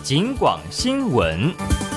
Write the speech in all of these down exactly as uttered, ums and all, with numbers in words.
警广新闻。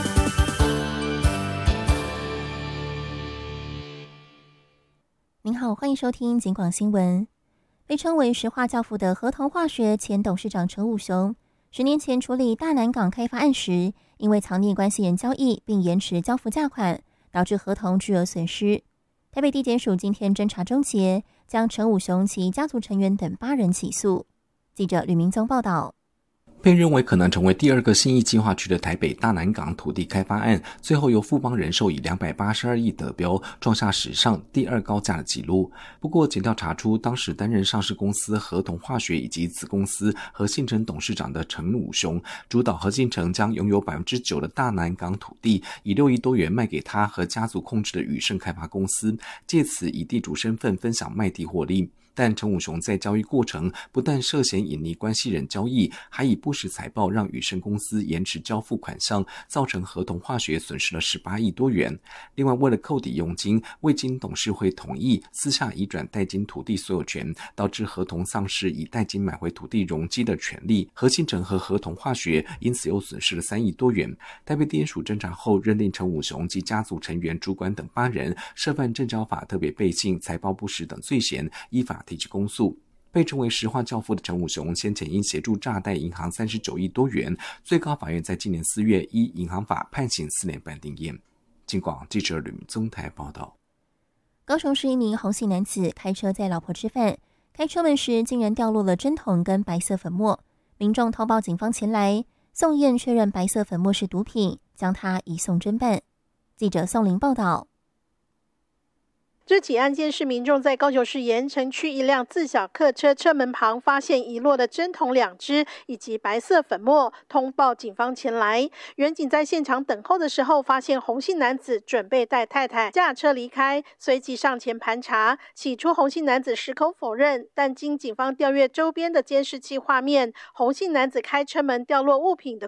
您好，欢迎收听警广新闻。被称为石化教父的合同化学前董事长陈武雄，十年前处理大南港开发案时，因为藏匿关系人交易并延迟交付价款，导致合同巨额损失。台北地检署今天侦查终结，将陈武雄其家族成员等八人起诉。记者吕明宗报道。 被认为可能成为第二个信义计划区的台北大南港土地开发案，最后由富邦人寿以两百八十二亿得标，创下史上第二高价的纪录。不过检调查出，当时担任上市公司合同化学以及子公司和信诚董事长的陈武雄，主导和信诚将拥有 百分之九 的大南港土地以六亿多元卖给他和家族控制的宇盛开发公司，借此以地主身份分享卖地获利。但陈武雄在交易过程不但涉嫌隐匿关系人交易，还以不实财报让宇盛公司延迟交付款项，造成合同化学损失了十八亿多元。另外，为了扣抵佣金，未经董事会同意，私下移转代金土地所有权，导致合同丧失以代金买回土地容积的权利。和信诚和合同化学因此又损失了三亿多元。台北地检署侦查后，认定陈武雄及家族成员、主管等八人涉犯证交法特别背信、财报不实等罪嫌，依法提起公诉。被称为石化教父的陈武雄先前因协助诈贷银行三十九亿多元，最高法院在今年四月依银行法判刑四年半定谳。警广记者吕宗台报道。 高雄市一名洪姓男子开车载老婆吃饭，开车门时竟然掉落了针筒跟白色粉末，民众通报警方前来送验，确认白色粉末是毒品，将他移送侦办。记者宋玲报道。 这起案件是民众在高雄市盐埕区一辆自小客车车门旁发现遗落的针筒两支以及白色粉末，通报警方前来。员警在现场等候的时候，发现洪姓男子准备带太太驾车离开，随即上前盘查。起初洪姓男子矢口否认，但经警方调阅周边的监视器画面，洪姓男子开车门掉落物品的